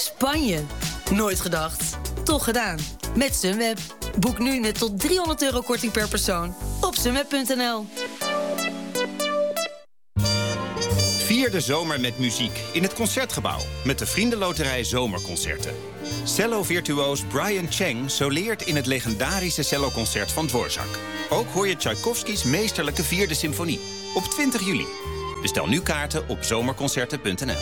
Spanje? Nooit gedacht. Toch gedaan. Met Sunweb. Boek nu met tot €300 korting per persoon op sunweb.nl. Vier de zomer met muziek in het Concertgebouw met de Vriendenloterij Zomerconcerten. Cello-virtuoos Brian Cheng soleert in het legendarische celloconcert van Dvorak. Ook hoor je Tchaikovskys meesterlijke vierde symfonie op 20 juli. Bestel nu kaarten op zomerconcerten.nl.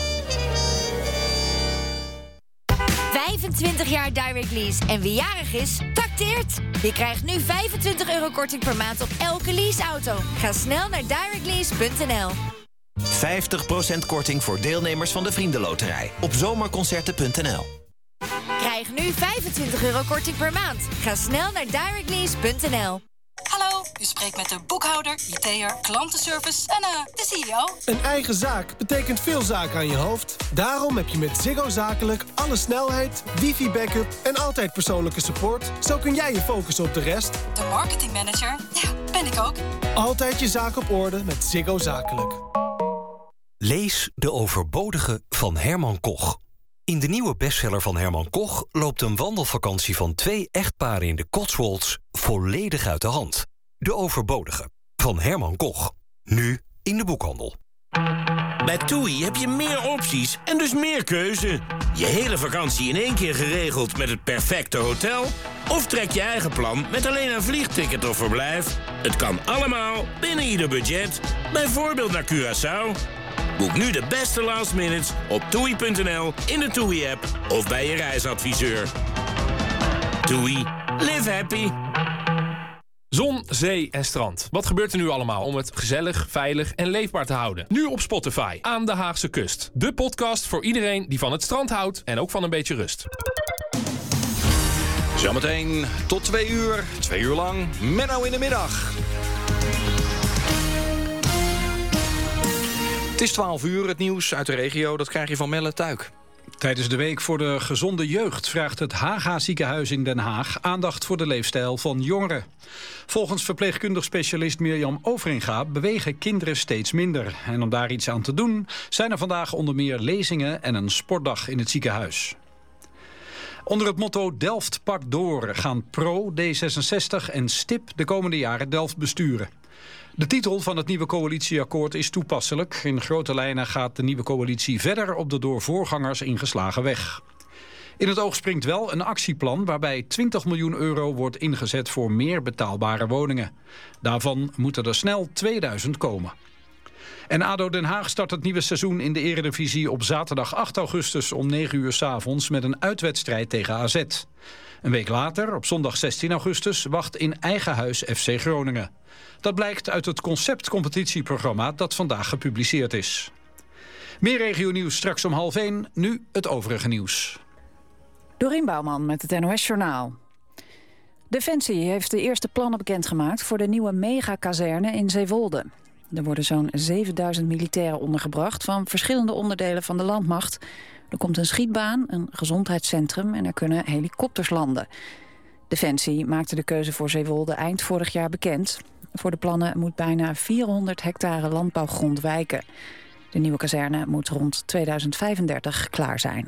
25 jaar Direct Lease en wie jarig is, tacteert. Je krijgt nu €25 korting per maand op elke leaseauto. Ga snel naar directlease.nl. 50% korting voor deelnemers van de Vriendenloterij op zomerconcerten.nl. Krijg nu €25 korting per maand. Ga snel naar directlease.nl. Hallo, u spreekt met de boekhouder, IT'er, klantenservice en de CEO. Een eigen zaak betekent veel zaken aan je hoofd. Daarom heb je met Ziggo Zakelijk alle snelheid, wifi-backup en altijd persoonlijke support. Zo kun jij je focussen op de rest. De marketingmanager, ja, ben ik ook. Altijd je zaak op orde met Ziggo Zakelijk. Lees De Overbodige van Herman Koch. In de nieuwe bestseller van Herman Koch loopt een wandelvakantie van 2 echtparen in de Cotswolds volledig uit de hand. De Overbodige van Herman Koch. Nu in de boekhandel. Bij TUI heb je meer opties en dus meer keuze. Je hele vakantie in één keer geregeld met het perfecte hotel? Of trek je eigen plan met alleen een vliegticket of verblijf? Het kan allemaal binnen ieder budget. Bijvoorbeeld naar Curaçao. Boek nu de beste last minutes op TUI.nl, in de TUI-app of bij je reisadviseur. TUI. Live happy. Zon, zee en strand. Wat gebeurt er nu allemaal om het gezellig, veilig en leefbaar te houden? Nu op Spotify, Aan de Haagse Kust. De podcast voor iedereen die van het strand houdt en ook van een beetje rust. Zometeen tot 2 uur, 2 uur lang, Menno in de middag. Het is 12 uur, het nieuws uit de regio, dat krijg je van Melle Tuik. Tijdens de Week voor de Gezonde Jeugd vraagt het Haga ziekenhuis in Den Haag aandacht voor de leefstijl van jongeren. Volgens verpleegkundig specialist Mirjam Overinga bewegen kinderen steeds minder. En om daar iets aan te doen zijn er vandaag onder meer lezingen en een sportdag in het ziekenhuis. Onder het motto Delft pakt door gaan PRO, D66 en STIP de komende jaren Delft besturen. De titel van het nieuwe coalitieakkoord is toepasselijk. In grote lijnen gaat de nieuwe coalitie verder op de door voorgangers ingeslagen weg. In het oog springt wel een actieplan waarbij €20 miljoen wordt ingezet voor meer betaalbare woningen. Daarvan moeten er snel 2000 komen. En ADO Den Haag start het nieuwe seizoen in de Eredivisie op zaterdag 8 augustus om 9 uur 's avonds met een uitwedstrijd tegen AZ. Een week later, op zondag 16 augustus, wacht in eigen huis FC Groningen. Dat blijkt uit het conceptcompetitieprogramma dat vandaag gepubliceerd is. Meer regionieuws straks om 12:30, nu het overige nieuws. Dorien Bouwman met het NOS-journaal. Defensie heeft de eerste plannen bekendgemaakt voor de nieuwe megakazerne in Zeewolde. Er worden zo'n 7000 militairen ondergebracht van verschillende onderdelen van de landmacht. Er komt een schietbaan, een gezondheidscentrum en er kunnen helikopters landen. Defensie maakte de keuze voor Zeewolde eind vorig jaar bekend. Voor de plannen moet bijna 400 hectare landbouwgrond wijken. De nieuwe kazerne moet rond 2035 klaar zijn.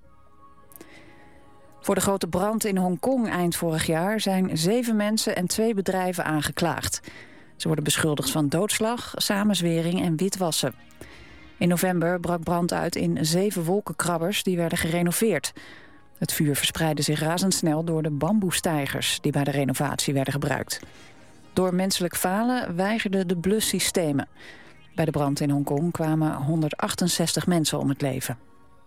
Voor de grote brand in Hongkong eind vorig jaar zijn 7 mensen en 2 bedrijven aangeklaagd. Ze worden beschuldigd van doodslag, samenzwering en witwassen. In november brak brand uit in 7 wolkenkrabbers die werden gerenoveerd. Het vuur verspreidde zich razendsnel door de bamboestijgers die bij de renovatie werden gebruikt. Door menselijk falen weigerden de blussystemen. Bij de brand in Hongkong kwamen 168 mensen om het leven.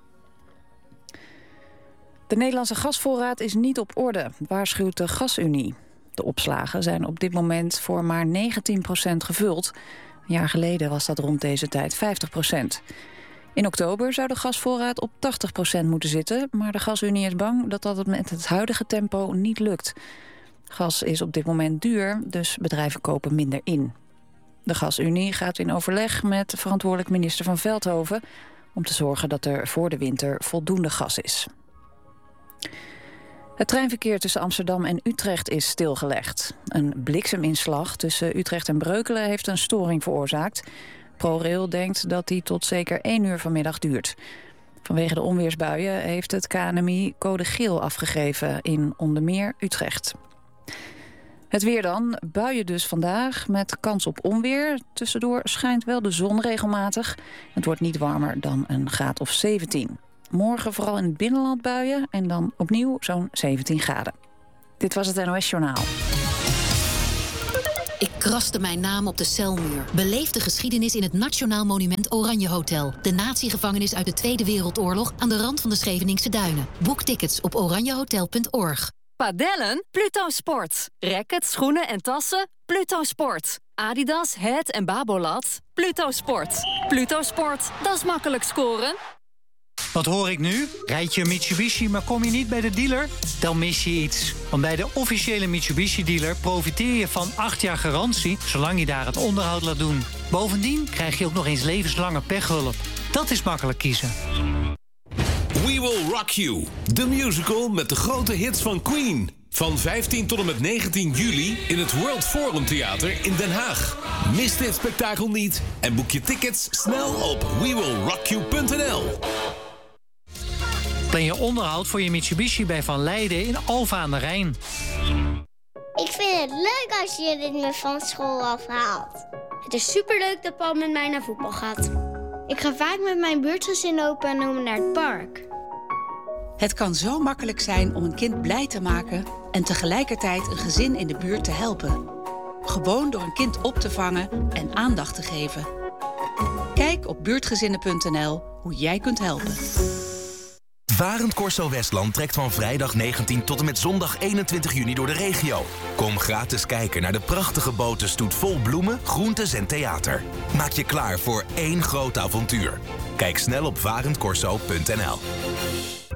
De Nederlandse gasvoorraad is niet op orde, waarschuwt de Gasunie. De opslagen zijn op dit moment voor maar 19% gevuld. Een jaar geleden was dat rond deze tijd 50%. In oktober zou de gasvoorraad op 80% moeten zitten, maar de Gasunie is bang dat dat met het huidige tempo niet lukt. Gas is op dit moment duur, dus bedrijven kopen minder in. De Gasunie gaat in overleg met verantwoordelijk minister Van Veldhoven om te zorgen dat er voor de winter voldoende gas is. Het treinverkeer tussen Amsterdam en Utrecht is stilgelegd. Een blikseminslag tussen Utrecht en Breukelen heeft een storing veroorzaakt. ProRail denkt dat die tot zeker 1 uur vanmiddag duurt. Vanwege de onweersbuien heeft het KNMI code geel afgegeven in onder meer Utrecht. Het weer dan. Buien dus vandaag met kans op onweer. Tussendoor schijnt wel de zon regelmatig. Het wordt niet warmer dan een graad of 17. Morgen vooral in het binnenland buien en dan opnieuw zo'n 17 graden. Dit was het NOS Journaal. Ik kraste mijn naam op de celmuur. Beleef de geschiedenis in het Nationaal Monument Oranje Hotel. De natiegevangenis uit de Tweede Wereldoorlog aan de rand van de Scheveningse Duinen. Boek tickets op oranjehotel.org. Padellen? Pluto Sport. Rackets, schoenen en tassen? Pluto Sport. Adidas, Het en Babolat? Pluto Sport. Pluto Sport, dat is makkelijk scoren. Wat hoor ik nu? Rijd je een Mitsubishi, maar kom je niet bij de dealer? Dan mis je iets. Want bij de officiële Mitsubishi-dealer profiteer je van 8 jaar garantie, zolang je daar het onderhoud laat doen. Bovendien krijg je ook nog eens levenslange pechhulp. Dat is makkelijk kiezen. We Will Rock You, de musical met de grote hits van Queen. Van 15 tot en met 19 juli in het World Forum Theater in Den Haag. Mis dit spektakel niet en boek je tickets snel op wewillrockyou.nl. Plan je onderhoud voor je Mitsubishi bij Van Leijden in Alphen aan de Rijn. Ik vind het leuk als je me van school afhaalt. Het is superleuk dat Paul met mij naar voetbal gaat. Ik ga vaak met mijn buurtgezin opa en oma naar het park. Het kan zo makkelijk zijn om een kind blij te maken en tegelijkertijd een gezin in de buurt te helpen. Gewoon door een kind op te vangen en aandacht te geven. Kijk op buurtgezinnen.nl hoe jij kunt helpen. Varend Corso Westland trekt van vrijdag 19 tot en met zondag 21 juni door de regio. Kom gratis kijken naar de prachtige botenstoet vol bloemen, groentes en theater. Maak je klaar voor één groot avontuur. Kijk snel op varendcorso.nl.